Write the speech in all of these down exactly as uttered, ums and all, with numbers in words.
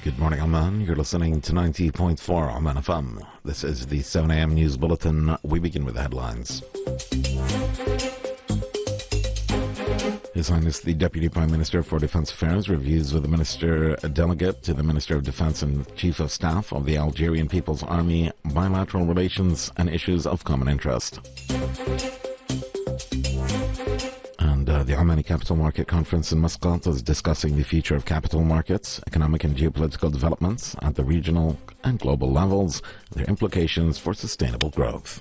Good morning, Oman. You're listening to ninety point four Oman F M. This is the seven a.m. News Bulletin. We begin with the headlines. His Highness the Deputy Prime Minister for Defence Affairs reviews with the Minister Delegate to the Minister of Defence and Chief of Staff of the Algerian People's Army bilateral relations and issues of common interest. And uh, the Omani Capital Market Conference in Muscat is discussing the future of capital markets, economic and geopolitical developments at the regional and global levels, their implications for sustainable growth.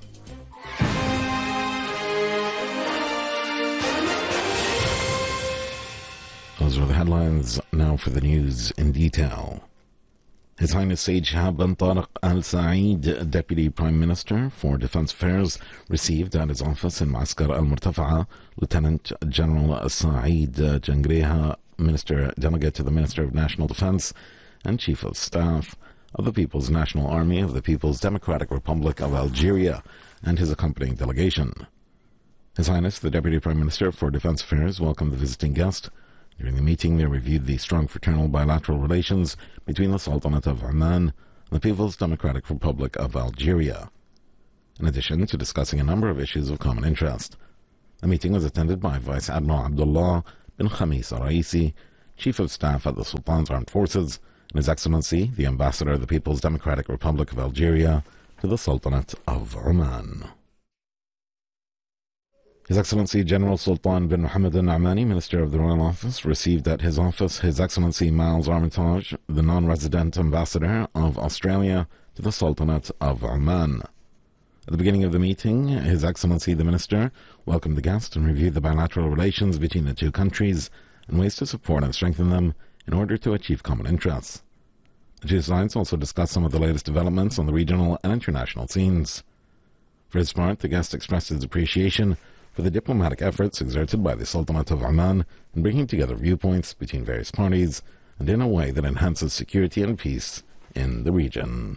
Those are the headlines. Now for the news in detail. His Highness Said Shihab bin Tariq Al Saeed, Deputy Prime Minister for Defence Affairs, received at his office in Maaskar Al Murtafa'a Lieutenant General Saeed Jangreha, Minister Delegate to the Minister of National Defence and Chief of Staff of the People's National Army of the People's Democratic Republic of Algeria, and his accompanying delegation. His Highness the Deputy Prime Minister for Defence Affairs welcomed the visiting guest. During the meeting, they reviewed the strong fraternal bilateral relations between the Sultanate of Oman and the People's Democratic Republic of Algeria, in addition to discussing a number of issues of common interest. The meeting was attended by Vice Admiral Abdullah bin Khamis Al-Raisi, Chief of Staff at the Sultan's Armed Forces, and His Excellency, the Ambassador of the People's Democratic Republic of Algeria to the Sultanate of Oman. His Excellency General Sultan bin Mohammed Al-Na'mani, Minister of the Royal Office, received at his office His Excellency Miles Armitage, the non-resident Ambassador of Australia to the Sultanate of Oman. At the beginning of the meeting, His Excellency the Minister welcomed the guest and reviewed the bilateral relations between the two countries and ways to support and strengthen them in order to achieve common interests. The two sides also discussed some of the latest developments on the regional and international scenes. For his part, the guest expressed his appreciation for the diplomatic efforts exerted by the Sultanate of Oman in bringing together viewpoints between various parties and in a way that enhances security and peace in the region.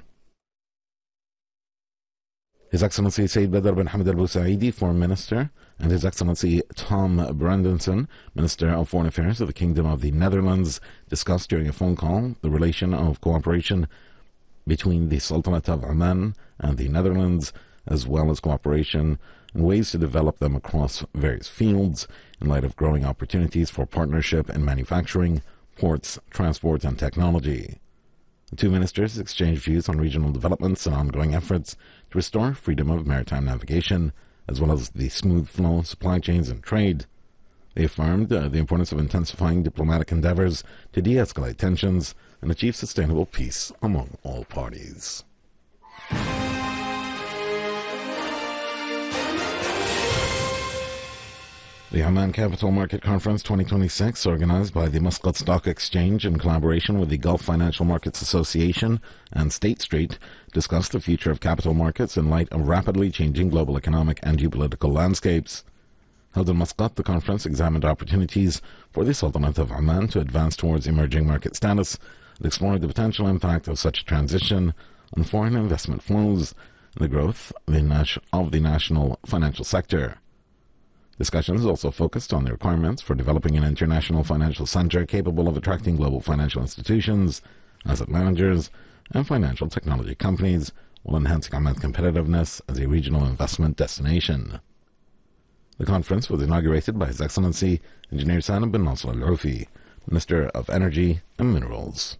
His Excellency Said Badr bin Hamad Al Busaidi, Foreign Minister, and His Excellency Tom Brandenson, Minister of Foreign Affairs of the Kingdom of the Netherlands, discussed during a phone call the relation of cooperation between the Sultanate of Oman and the Netherlands, as well as cooperation and ways to develop them across various fields in light of growing opportunities for partnership in manufacturing, ports, transport, and technology. The two ministers exchanged views on regional developments and ongoing efforts to restore freedom of maritime navigation, as well as the smooth flow of supply chains and trade. They affirmed uh, the importance of intensifying diplomatic endeavors to de-escalate tensions and achieve sustainable peace among all parties. The Oman Capital Market Conference twenty twenty-six, organized by the Muscat Stock Exchange in collaboration with the Gulf Financial Markets Association and State Street, discussed the future of capital markets in light of rapidly changing global economic and geopolitical landscapes. Held in Muscat, the conference examined opportunities for the Sultanate of Oman to advance towards emerging market status and explored the potential impact of such a transition on foreign investment flows and the growth of the national financial sector. Discussions also focused on the requirements for developing an international financial center capable of attracting global financial institutions, asset managers, and financial technology companies, while enhancing Oman's competitiveness as a regional investment destination. The conference was inaugurated by His Excellency Engineer Salim bin Nasser Al-Roufi, Minister of Energy and Minerals.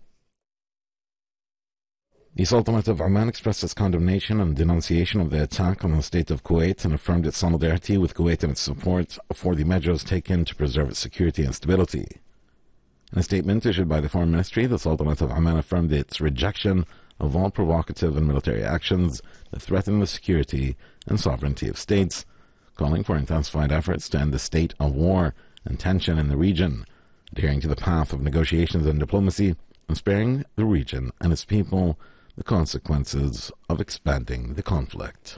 The Sultanate of Oman expressed its condemnation and denunciation of the attack on the state of Kuwait and affirmed its solidarity with Kuwait and its support for the measures taken to preserve its security and stability. In a statement issued by the Foreign Ministry, the Sultanate of Oman affirmed its rejection of all provocative and military actions that threaten the security and sovereignty of states, calling for intensified efforts to end the state of war and tension in the region, adhering to the path of negotiations and diplomacy, and sparing the region and its people the consequences of expanding the conflict.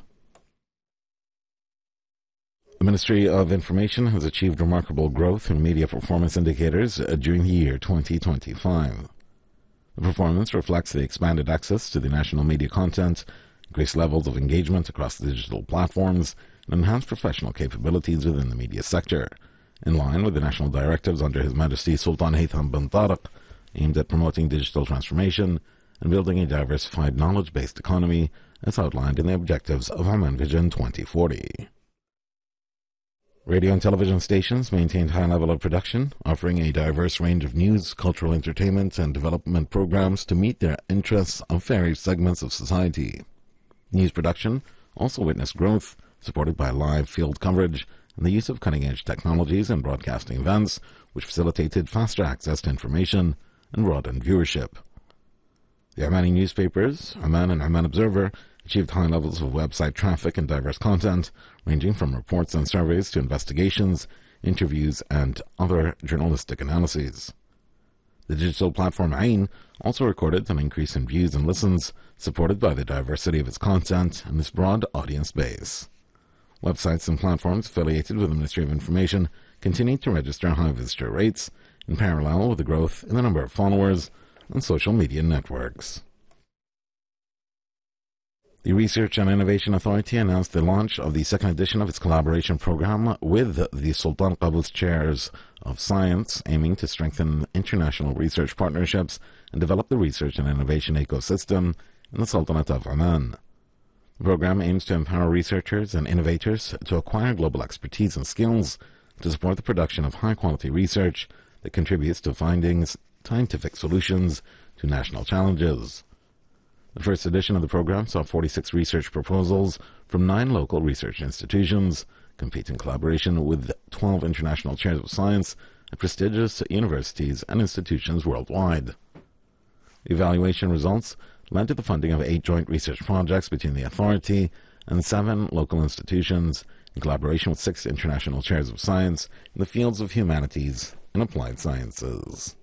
The Ministry of Information has achieved remarkable growth in media performance indicators during the year twenty twenty-five. The performance reflects the expanded access to the national media content, increased levels of engagement across the digital platforms, and enhanced professional capabilities within the media sector, in line with the national directives under His Majesty Sultan Haytham bin Tariq, aimed at promoting digital transformation and building a diversified knowledge-based economy as outlined in the objectives of Oman Vision twenty forty. Radio and television stations maintained high level of production, offering a diverse range of news, cultural entertainment, and development programs to meet the interests of various segments of society. News production also witnessed growth, supported by live field coverage and the use of cutting-edge technologies in broadcasting events, which facilitated faster access to information and broadened viewership. The Omani newspapers, Oman and Oman Observer, achieved high levels of website traffic and diverse content, ranging from reports and surveys to investigations, interviews, and other journalistic analyses. The digital platform Ain also recorded an increase in views and listens, supported by the diversity of its content and its broad audience base. Websites and platforms affiliated with the Ministry of Information continued to register high visitor rates, in parallel with the growth in the number of followers on social media networks. The Research and Innovation Authority announced the launch of the second edition of its collaboration program with the Sultan Qaboos Chairs of Science, aiming to strengthen international research partnerships and develop the research and innovation ecosystem in the Sultanate of Oman. The program aims to empower researchers and innovators to acquire global expertise and skills to support the production of high-quality research that contributes to finding scientific solutions to national challenges. The first edition of the program saw forty-six research proposals from nine local research institutions, compete in collaboration with twelve international chairs of science at prestigious universities and institutions worldwide. The evaluation results led to the funding of eight joint research projects between the authority and seven local institutions, in collaboration with six international chairs of science in the fields of humanities and applied sciences.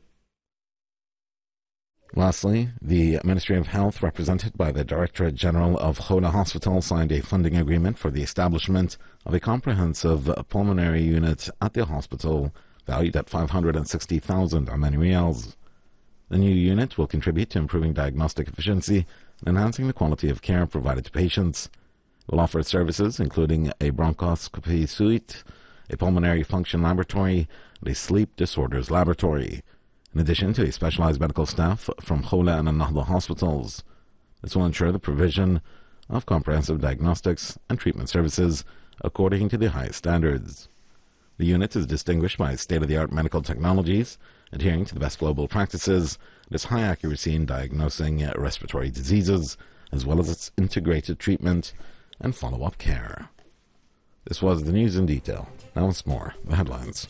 Lastly, the Ministry of Health, represented by the Directorate General of Khola Hospital, signed a funding agreement for the establishment of a comprehensive pulmonary unit at the hospital, valued at five hundred sixty thousand Omani riyals. The new unit will contribute to improving diagnostic efficiency and enhancing the quality of care provided to patients. It will offer services including a bronchoscopy suite, a pulmonary function laboratory, and a sleep disorders laboratory, in addition to a specialized medical staff from Khola and Al-Nahda hospitals. This will ensure the provision of comprehensive diagnostics and treatment services according to the highest standards. The unit is distinguished by state-of-the-art medical technologies, adhering to the best global practices, and its high accuracy in diagnosing respiratory diseases, as well as its integrated treatment and follow-up care. This was the news in detail. Now once more, the headlines.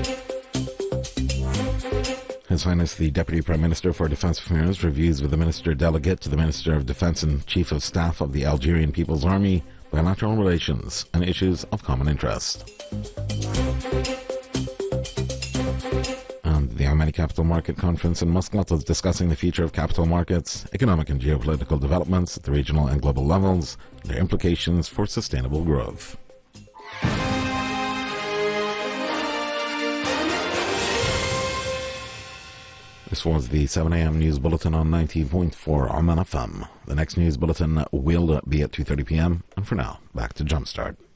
His Highness the Deputy Prime Minister for Defense Affairs reviews with the Minister Delegate to the Minister of Defense and Chief of Staff of the Algerian People's Army bilateral relations and issues of common interest. And the Omani Capital Market Conference in Muscat is discussing the future of capital markets, economic and geopolitical developments at the regional and global levels, and their implications for sustainable growth. This was the seven a.m. News Bulletin on ninety point four Oman F M. The next news bulletin will be at two thirty p.m. And for now, back to Jumpstart.